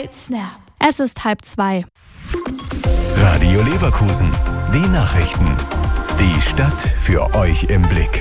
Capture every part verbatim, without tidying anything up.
right snap. Es ist halb zwei. Radio Leverkusen, die Nachrichten. Die Stadt für euch im Blick.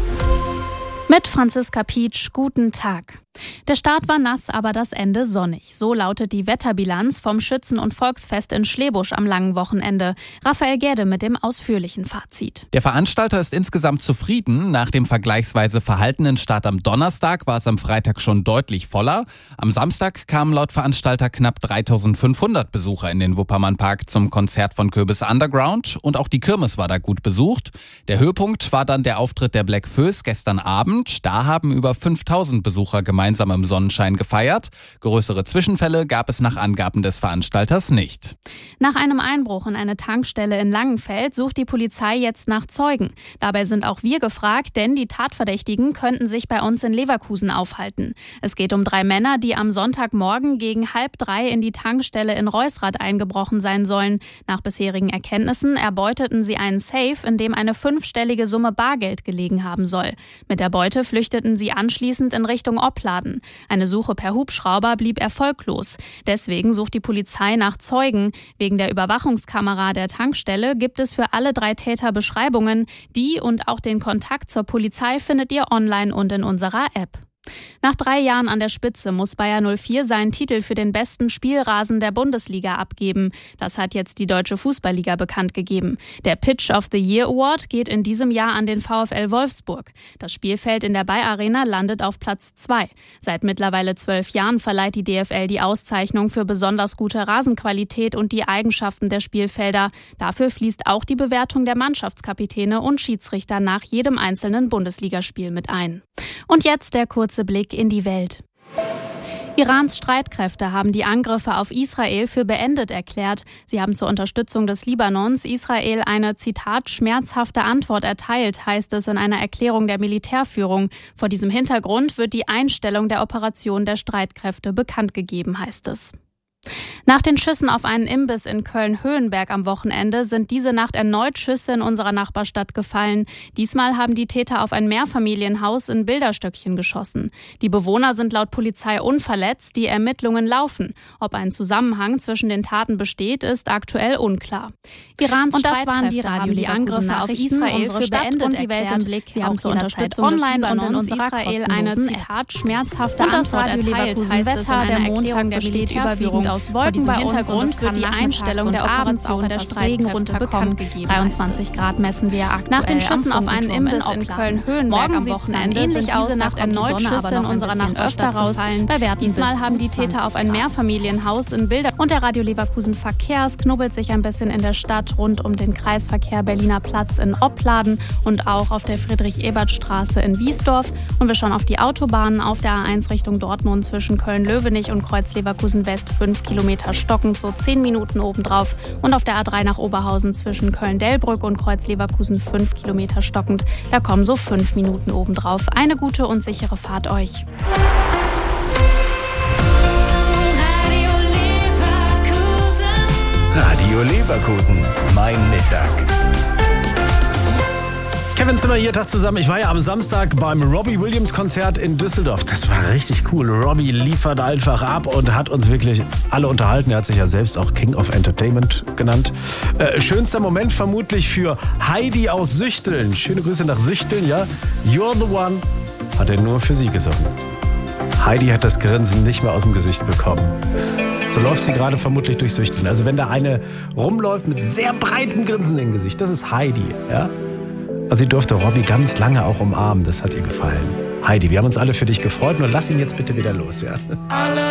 Mit Franziska Pietsch, guten Tag. Der Start war nass, aber das Ende sonnig. So lautet die Wetterbilanz vom Schützen- und Volksfest in Schlebusch am langen Wochenende. Raphael Gerde mit dem ausführlichen Fazit. Der Veranstalter ist insgesamt zufrieden. Nach dem vergleichsweise verhaltenen Start am Donnerstag war es am Freitag schon deutlich voller. Am Samstag kamen laut Veranstalter knapp dreitausendfünfhundert Besucher in den Wuppermannpark zum Konzert von Kürbis Underground. Und auch die Kirmes war da gut besucht. Der Höhepunkt war dann der Auftritt der Black Föß gestern Abend. Da haben über fünftausend Besucher gemeinsam gemeinsam im Sonnenschein gefeiert. Größere Zwischenfälle gab es nach Angaben des Veranstalters nicht. Nach einem Einbruch in eine Tankstelle in Langenfeld sucht die Polizei jetzt nach Zeugen. Dabei sind auch wir gefragt, denn die Tatverdächtigen könnten sich bei uns in Leverkusen aufhalten. Es geht um drei Männer, die am Sonntagmorgen gegen halb drei in die Tankstelle in Reusrath eingebrochen sein sollen. Nach bisherigen Erkenntnissen erbeuteten sie einen Safe, in dem eine fünfstellige Summe Bargeld gelegen haben soll. Mit der Beute flüchteten sie anschließend in Richtung Opladen. Eine Suche per Hubschrauber blieb erfolglos. Deswegen sucht die Polizei nach Zeugen. Wegen der Überwachungskamera der Tankstelle gibt es für alle drei Täter Beschreibungen. Die und auch den Kontakt zur Polizei findet ihr online und in unserer App. Nach drei Jahren an der Spitze muss Bayer null vier seinen Titel für den besten Spielrasen der Bundesliga abgeben. Das hat jetzt die Deutsche Fußballliga bekannt gegeben. Der Pitch of the Year Award geht in diesem Jahr an den VfL Wolfsburg. Das Spielfeld in der Bayer Arena landet auf Platz zwei. Seit mittlerweile zwölf Jahren verleiht die D F L die Auszeichnung für besonders gute Rasenqualität und die Eigenschaften der Spielfelder. Dafür fließt auch die Bewertung der Mannschaftskapitäne und Schiedsrichter nach jedem einzelnen Bundesligaspiel mit ein. Und jetzt der kurze Blick in die Welt. Irans Streitkräfte haben die Angriffe auf Israel für beendet erklärt. Sie haben zur Unterstützung des Libanons Israel eine, Zitat, schmerzhafte Antwort erteilt, heißt es in einer Erklärung der Militärführung. Vor diesem Hintergrund wird die Einstellung der Operation der Streitkräfte bekannt gegeben, heißt es. Nach den Schüssen auf einen Imbiss in Köln-Höhenberg am Wochenende sind diese Nacht erneut Schüsse in unserer Nachbarstadt gefallen. Diesmal haben die Täter auf ein Mehrfamilienhaus in Bilderstöckchen geschossen. Die Bewohner sind laut Polizei unverletzt, die Ermittlungen laufen. Ob ein Zusammenhang zwischen den Taten besteht, ist aktuell unklar. Irans und das waren die Radio die Angriffe auf Israel für beendet und die Welt im Blick. Sie haben zur Unterstützung online und in unserer Israel eine, Zitat, schmerzhafte Antwort erteilt, heißt es in einer Erklärung der Militärführung. Aus Wolken bei Hintergrund wird die Einstellung der Operation der Streitkräfte bekannt gegeben. dreiundzwanzig Grad messen wir aktuell. Nach den Schüssen auf einen Imbiss in Köln-Höhenberg am Wochenende sind diese Nacht erneut Schüsse in unserer Nachbarstadt gefallen. Diesmal haben die Täter auf ein Mehrfamilienhaus in Bilder. Und der Radio Leverkusen Verkehr, es knubbelt sich ein bisschen in der Stadt rund um den Kreisverkehr Berliner Platz in Opladen und auch auf der Friedrich-Ebert-Straße in Wiesdorf. Und wir schauen auf die Autobahnen auf der A eins Richtung Dortmund zwischen Köln-Löwenich und Kreuz-Leverkusen-West fünf Kilometer stockend, so zehn Minuten obendrauf. Und auf der A drei nach Oberhausen zwischen Köln-Delbrück und Kreuz-Leverkusen fünf Kilometer stockend. Da kommen so fünf Minuten obendrauf. Eine gute und sichere Fahrt euch. Radio Leverkusen. Radio Leverkusen. Mein Mittag. Kevin Zimmer hier, Tag zusammen. Ich war ja am Samstag beim Robbie Williams Konzert in Düsseldorf. Das war richtig cool. Robbie liefert einfach ab und hat uns wirklich alle unterhalten. Er hat sich ja selbst auch King of Entertainment genannt. Äh, schönster Moment vermutlich für Heidi aus Süchteln. Schöne Grüße nach Süchteln, ja. You're the one hat er nur für sie gesungen. Heidi hat das Grinsen nicht mehr aus dem Gesicht bekommen. So läuft sie gerade vermutlich durch Süchteln. Also wenn da eine rumläuft mit sehr breitem Grinsen im Gesicht, das ist Heidi, ja. Und sie durfte Robbie ganz lange auch umarmen. Das hat ihr gefallen. Heidi, wir haben uns alle für dich gefreut. Nur lass ihn jetzt bitte wieder los, ja?